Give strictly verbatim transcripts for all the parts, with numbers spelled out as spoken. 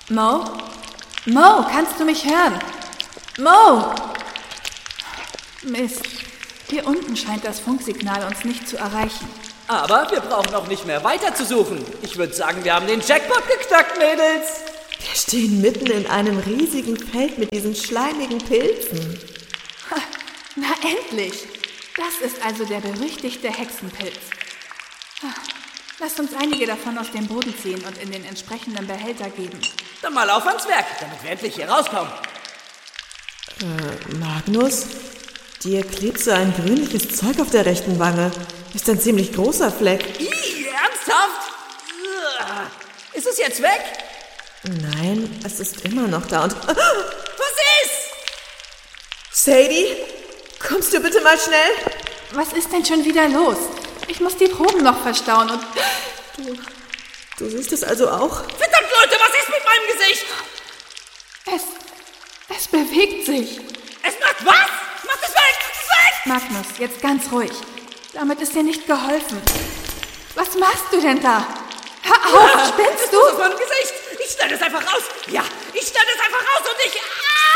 Mo? Mo, kannst du mich hören? Mo! Mist, hier unten scheint das Funksignal uns nicht zu erreichen. Aber wir brauchen auch nicht mehr weiter zu suchen. Ich würde sagen, wir haben den Jackpot geknackt, Mädels. Wir stehen mitten in einem riesigen Feld mit diesen schleimigen Pilzen. Ha, na endlich! Das ist also der berüchtigte Hexenpilz. Ha, lasst uns einige davon aus dem Boden ziehen und in den entsprechenden Behälter geben. Dann mal auf ans Werk, damit wir endlich hier rauskommen. Äh, Magnus? Dir klebt so ein grünliches Zeug auf der rechten Wange. Ist ein ziemlich großer Fleck. Ih, ernsthaft? Ist es jetzt weg? Nein, es ist immer noch da und... Was ist? Sadie, kommst du bitte mal schnell? Was ist denn schon wieder los? Ich muss die Proben noch verstauen und... Du, du siehst es also auch? Verdammt, Leute, was ist mit meinem Gesicht? Es... es bewegt sich. Es macht was? Macht es weg! Weg! Magnus, jetzt ganz ruhig. Damit ist dir nicht geholfen. Was machst du denn da? Hör auf, Ah, spinnst es du? ist aus meinem Gesicht. Ich schneide es einfach raus. Ja, ich schneide es einfach raus und ich...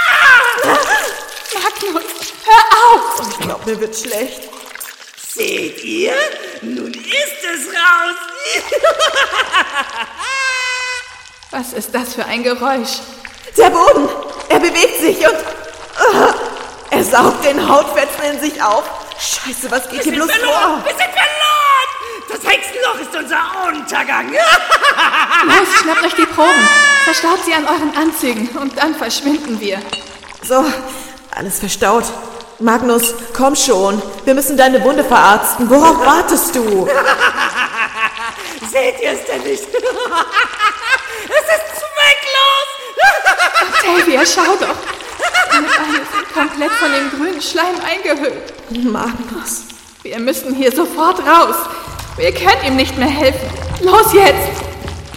Ah! Magnus, hör auf! Ich glaube, mir wird schlecht. Seht ihr? Nun ist es raus. Was ist das für ein Geräusch? Der Boden, er bewegt sich und... Uh, er saugt den Hautfetzen in sich auf. Scheiße, was geht hier bloß vor? Wir sind verloren! Das Hexenloch ist unser Untergang. Los, schnappt euch die Proben. Verstaut sie an euren Anzügen und dann verschwinden wir. So, alles verstaut. Magnus, komm schon. Wir müssen deine Wunde verarzten. Worauf wartest du? Seht ihr es denn nicht? Es ist zwecklos! Octavia, schau doch. Deine Beine sind komplett von dem grünen Schleim eingehüllt. Magnus. Wir müssen hier sofort raus. Wir können ihm nicht mehr helfen. Los jetzt!